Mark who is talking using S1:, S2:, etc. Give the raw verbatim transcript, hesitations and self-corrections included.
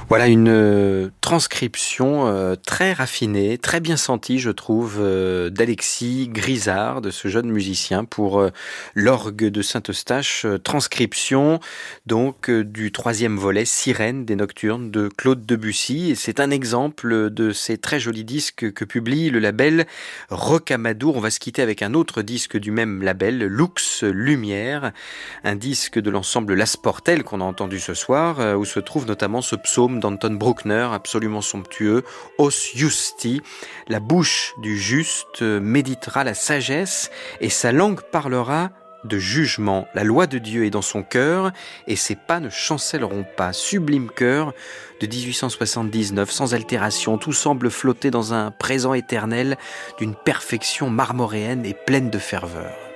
S1: Voilà une euh, transcription euh, très raffinée, très bien sentie, je trouve, euh, d'Alexis Grisard, de ce jeune musicien, pour euh, l'orgue de Saint-Eustache. Euh, transcription donc euh, du troisième volet, Sirène des Nocturnes de Claude Debussy. Et c'est un exemple de ces très jolis disques que publie le label Rocamadour. On va se quitter avec un autre disque du même label, Lux Lumière, un disque de l'ensemble L'Asportel qu'on a entendu ce soir, euh, où se trouve notamment ce psaume d'Anton Bruckner, absolument somptueux, Os Justi, la bouche du juste méditera la sagesse et sa langue parlera de jugement. La loi de Dieu est dans son cœur et ses pas ne chancelleront pas. Sublime cœur de dix-huit cent soixante-dix-neuf, sans altération, tout semble flotter dans un présent éternel d'une perfection marmoréenne et pleine de ferveur.